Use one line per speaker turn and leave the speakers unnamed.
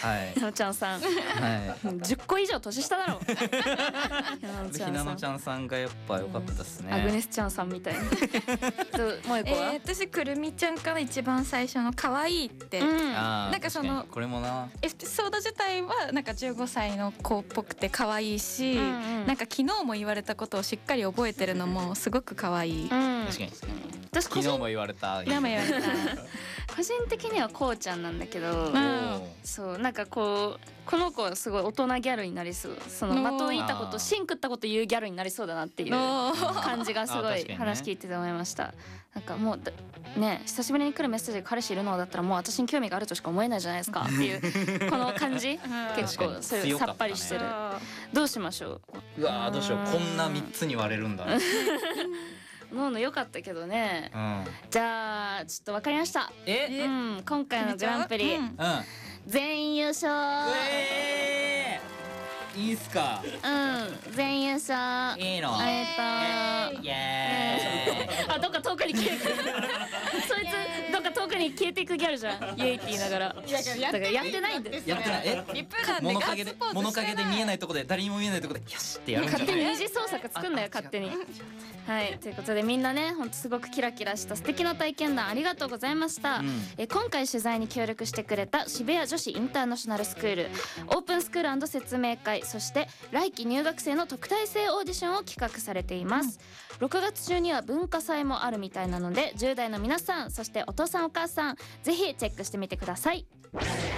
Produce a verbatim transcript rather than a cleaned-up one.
はい
ひなのちゃんさん、
は
じゅっこ以上年下だろひなの
い
ちゃんさん
ひなのちゃんさんがやっぱ良かったですね、
アグネスちゃんさんみたいなと萌子は、
えー、私くるみちゃんから一番最初の可愛いって、
うん
あー
なんかその
確にこれもな
エピソード自体はなんかじゅうごさいの子っぽくて可愛いし、
うんうん
なんか昨日も言われたことをしっかり覚えてるのもすごく可愛い。
うん、
確かに
私個人
昨日も言われた
昨日も言われた。
個人的にはこうちゃんなんだけど、
うん
そうなんかこうこの子はすごい大人ギャルになりそう、その的を射たことシンクったこと言うギャルになりそうだなっていう
おー
感じがすごい
あ確かにね
話聞いてて思いました。なんかもうだね久しぶりに来るメッセージで彼氏いるのだったらもう私に興味があるとしか思えないじゃないですかっていうこの感じ結構それさっぱりしてる。どうしましょう。
うわーどうしようこんなみっつに割れるんだ
ノーの良かったけどね。
うん
じゃあちょっと分かりました。
え
うん今回のグランプリ
うん
うん
全員優勝。
えー、いいっすか
うん全員優勝。
いいの
えーっと
イエーイ
あどっか遠くに消えてくそいつどっか遠くに消えていくギャルじゃんイエイって言いながら。だからやってないんです。
やってないえ
リップガンで
物陰で
ガッツポーズしてない
物陰で見えないとこで誰にも見えないとこでよしってやるんじゃない
勝手に二次創作作んだよ勝手に。はいということでみんなねほんとすごくキラキラした素敵な体験談ありがとうございました、
うん
え今回取材に協力してくれた渋谷女子インターナショナルスクールオープンスクール&説明会そして来期入学生の特待生オーディションを企画されています、うん、ろくがつ中には文化祭もあるみたいなのでじゅう代の皆さんそしてお父さんお母さんぜひチェックしてみてください。